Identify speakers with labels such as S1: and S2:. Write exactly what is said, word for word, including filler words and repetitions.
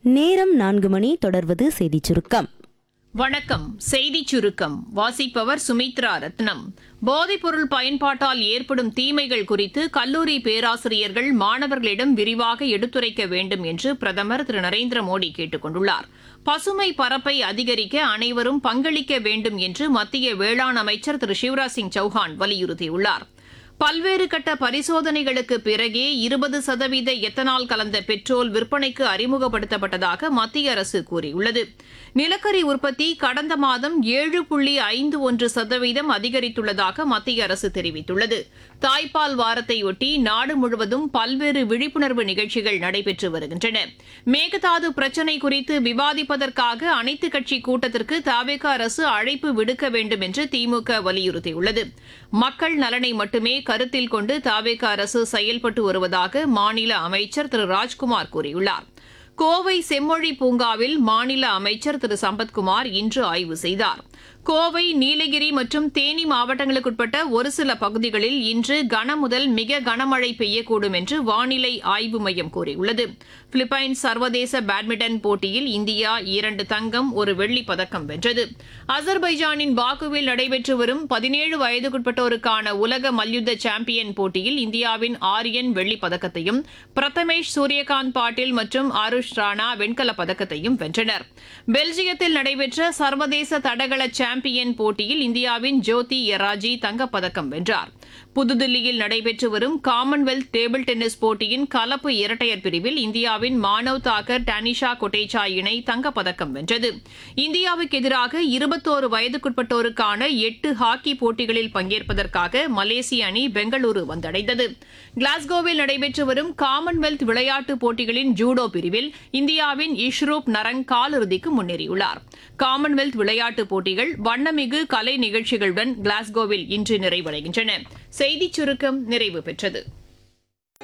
S1: நேரம் நான்கு மணி. தொடர்வது செய்திச் சுருக்கம்.
S2: வணக்கம். செய்திச் சுருக்கம் வாசிப்பவர் சுமித்ரா ரத்னம். போதைப்பொருள் பயன்பாட்டால் ஏற்படும் தீமைகள் குறித்து கல்லூரி பேராசிரியர்கள் மாணவர்களிடம் விரிவாக எடுத்துரைக்க வேண்டும் என்று பிரதமர் திரு நரேந்திர மோடி கேட்டுக் கொண்டுள்ளார். பசுமை பரப்பை அதிகரிக்க அனைவரும் பங்களிக்க வேண்டும் என்று மத்திய வேளாண் அமைச்சர் திரு சிவராஜ் சிங் சௌஹான் வலியுறுத்தியுள்ளார். பல்வேறு கட்ட பரிசோதனைகளுக்கு பிறகே இருபது சதவீத எத்தனால் கலந்த பெட்ரோல் விற்பனைக்கு அறிமுகப்படுத்தப்பட்டதாக மத்திய அரசு கூறியுள்ளது. நிலக்கரி உற்பத்தி கடந்த மாதம் ஏழு புள்ளி ஐந்து ஒன்று சதவீதம் அதிகரித்துள்ளதாக மத்திய அரசு தெரிவித்துள்ளது. தாய்ப்பால் வாரத்தையொட்டி நாடு முழுவதும் பல்வேறு விழிப்புணர்வு நிகழ்ச்சிகள் நடைபெற்று வருகின்றன. மேகதாது பிரச்சினை குறித்து விவாதிப்பதற்காக அனைத்துக் கட்சி கூட்டத்திற்கு தவேக அரசு அழைப்பு விடுக்க வேண்டும் என்று திமுக வலியுறுத்தியுள்ளது. மக்கள் நலனை மட்டுமே கருத்தில் கொண்டு தவேக அரசு செயல்பட்டு வருவதாக மாநில அமைச்சர் திரு ராஜ்குமார் கூறியுள்ளார். கோவை செம்மொழி பூங்காவில் மாநில அமைச்சர் திரு சம்பத்குமார் இன்று ஆய்வு செய்தார். கோவை, நீலகிரி மற்றும் தேனி மாவட்டங்களுக்குட்பட்ட ஒரு சில பகுதிகளில் இன்று கனமுதல் மிக கனமழை பெய்யக்கூடும் என்று வானிலை ஆய்வு மையம் கூறியுள்ளது. பிலிப்பைன்ஸ் சர்வதேச பேட்மிண்டன் போட்டியில் இந்தியா இரண்டு தங்கம், ஒரு வெள்ளிப் பதக்கம் வென்றது. அசர்பைஜானின் பாக்குவில் நடைபெற்று வரும் பதினேழு வயதுக்குட்பட்டோருக்கான உலக மல்யுத்த சாம்பியன் போட்டியில் இந்தியாவின் ஆரியன் வெள்ளிப் பதக்கத்தையும், பிரதமேஷ் சூரியகாந்த் பாட்டீல் மற்றும் ஆருஷ் ராணா வெண்கலப் பதக்கத்தையும் வென்றனர். பெல்ஜியத்தில் நடைபெற்ற சர்வதேச தடகள சாம்பியன் போட்டியில் இந்தியாவின் ஜோதி எராஜி தங்கப்பதக்கம் வென்றார். புதுதில்லியில் நடைபெற்று வரும் காமன்வெல்த் டேபிள் டென்னிஸ் போட்டியின் கலப்பு இரட்டையர் பிரிவில் இந்தியாவின் மானவ் தாக்கர், டானிஷா கொட்டேச்சா இணை தங்கப்பதக்கம் வென்றது. இந்தியாவுக்கு எதிராக இருபத்தோரு வயதுக்குட்பட்டோருக்கான எட்டு ஹாக்கி போட்டிகளில் பங்கேற்பதற்காக மலேசிய அணி பெங்களூரு வந்தடைந்தது. கிளாஸ்கோவில் நடைபெற்று வரும் காமன்வெல்த் விளையாட்டுப் போட்டிகளின் ஜூடோ பிரிவில் இந்தியாவின் இஷ்ரூப் நரங் காலிறுதிக்கு முன்னேறியுள்ளார். காமன்வெல்த் விளையாட்டுப் போட்டிகள் வண்ணமிகு கலை நிகழ்ச்சிகளுடன் கிளாஸ்கோவில் இன்று நிறைவடைகின்றன. செய்திச் சுருக்கம் நிறைவு பெற்றது.